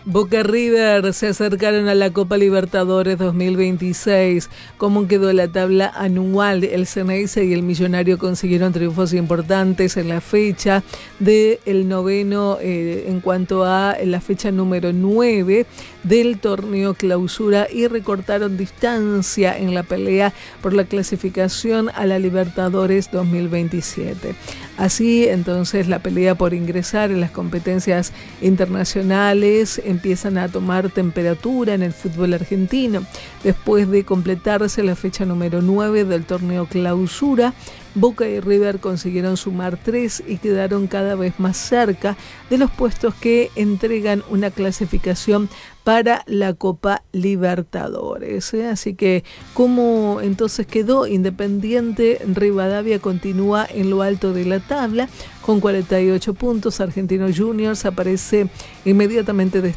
Boca River se acercaron a la Copa Libertadores 2026. ¿Cómo quedó la tabla anual? El Ceneice y el Millonario consiguieron triunfos importantes en la fecha del noveno, en cuanto a la fecha número 9 del torneo clausura, y recortaron distancia en la pelea por la clasificación a la Libertadores 2027. Así, entonces, la pelea por ingresar en las competencias internacionales empiezan a tomar temperatura en el fútbol argentino. Después de completarse la fecha número 9 del torneo clausura, Boca y River consiguieron sumar 3 y quedaron cada vez más cerca de los puestos que entregan una clasificación para la Copa Libertadores. Así que, ¿cómo entonces quedó? Independiente Rivadavia continúa en lo alto de la tabla con 48 puntos. Argentinos Juniors aparece inmediatamente